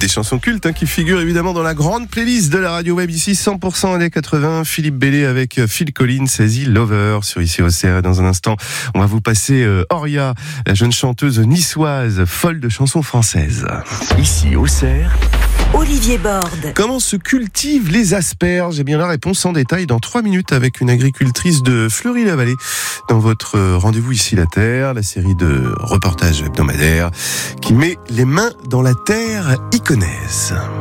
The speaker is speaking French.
Des chansons cultes qui figurent évidemment dans la grande playlist de la radio web ici 100% années 80. Philippe Bellé avec Phil Collins, Easy Lover sur ici OCR. Dans un instant, on va vous passer Oria, la jeune chanteuse niçoise, folle de chansons françaises. Ici OCR. Olivier Borde. Comment se cultivent les asperges ? Eh bien, la réponse en détail dans 3 minutes avec une agricultrice de Fleury-la-Vallée dans votre rendez-vous ici la Terre, la série de reportages hebdomadaires qui met les mains dans la terre iconaise.